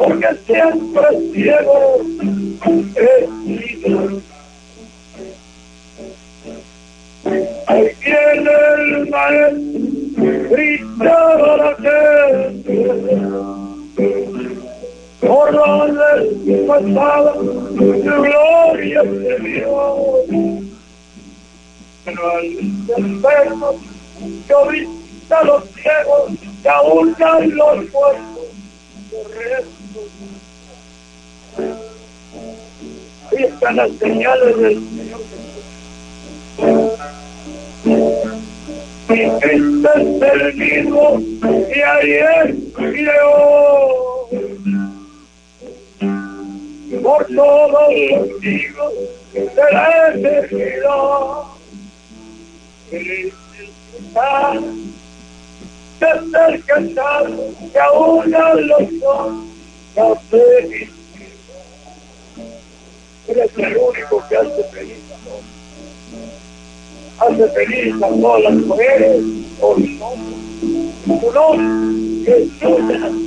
porque siempre ciego es vida. Ahí viene el maestro gritando a la gente por donde pasaba su gloria de Dios. Pero al enfermo yo vi a los ciegos que aún dan los muertos de restos. Ahí están las señales del Señor Jesús. Mi Cristo es el mismo y ayer y de hoy. Por todos los siglos de la eternidad. Felicidad desde el cantado que aún los son la felicidad. Eres el único que hace feliz amor. Hace feliz a todas las mujeres por su nombre. Jesús de Nazaret.